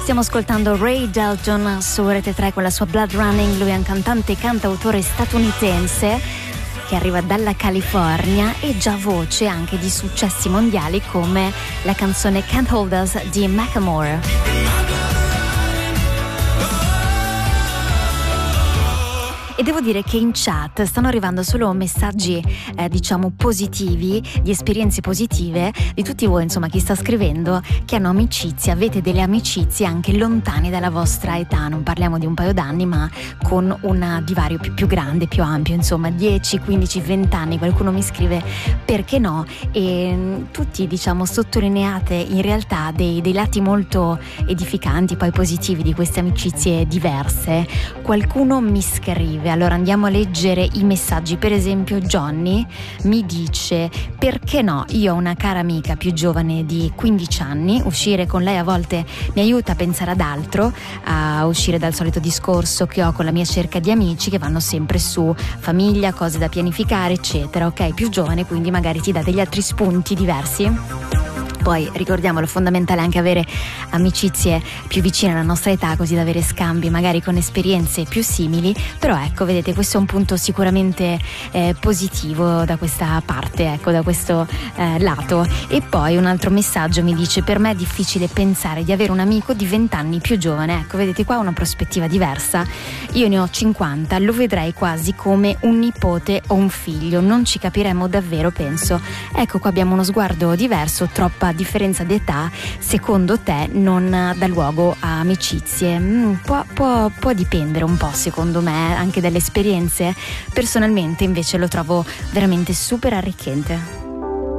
Stiamo ascoltando Ray Dalton su Rete 3 con la sua Blood Running. Lui è un cantante e cantautore statunitense che arriva dalla California e già voce anche di successi mondiali come la canzone Can't Hold Us di Macklemore. E devo dire che in chat stanno arrivando solo messaggi diciamo positivi, di esperienze positive di tutti voi, insomma, chi sta scrivendo che hanno amicizie, avete delle amicizie anche lontane dalla vostra età, non parliamo di un paio d'anni ma con un divario più grande, più ampio, insomma 10, 15, 20 anni. Qualcuno mi scrive perché no, e tutti diciamo sottolineate in realtà dei lati molto edificanti, poi positivi di queste amicizie diverse. Qualcuno mi scrive, allora andiamo a leggere i messaggi. Per esempio Johnny mi dice: perché no, io ho una cara amica più giovane di 15 anni, uscire con lei a volte mi aiuta a pensare ad altro, a uscire dal solito discorso che ho con la mia cerca di amici che vanno sempre su famiglia, cose da pianificare eccetera. Ok, più giovane, quindi magari ti dà degli altri spunti diversi. Poi ricordiamolo, è fondamentale anche avere amicizie più vicine alla nostra età, così da avere scambi magari con esperienze più simili. Però ecco, vedete, questo è un punto sicuramente positivo da questa parte, ecco, da questo lato. E poi un altro messaggio mi dice: per me è difficile pensare di avere un amico di 20 anni più giovane. Ecco, vedete qua una prospettiva diversa. Io ne ho 50, lo vedrei quasi come un nipote o un figlio, non ci capiremmo davvero, penso. Ecco, qua abbiamo uno sguardo diverso. Troppa differenza d'età secondo te non dà luogo a amicizie? Può dipendere un po', secondo me, anche dalle esperienze. Personalmente invece lo trovo veramente super arricchente.